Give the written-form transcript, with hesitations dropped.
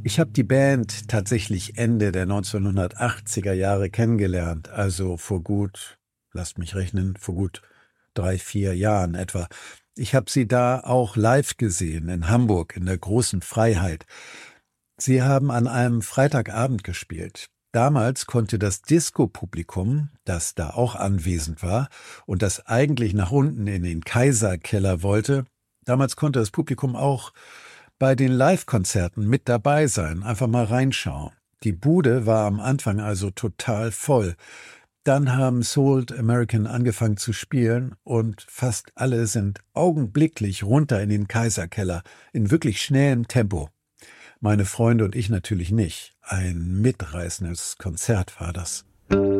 Ich habe die Band tatsächlich Ende der 1980er Jahre kennengelernt, also lasst mich rechnen, vor gut 3, 4 Jahren etwa. Ich habe sie da auch live gesehen, in Hamburg, in der Großen Freiheit. Sie haben an einem Freitagabend gespielt. Damals konnte das Disco-Publikum, das da auch anwesend war und das eigentlich nach unten in den Kaiserkeller wollte, damals konnte das Publikum auch bei den Live-Konzerten mit dabei sein, einfach mal reinschauen. Die Bude war am Anfang also total voll. Dann haben Sold American angefangen zu spielen und fast alle sind augenblicklich runter in den Kaiserkeller, in wirklich schnellem Tempo. Meine Freunde und ich natürlich nicht. Ein mitreißendes Konzert war das.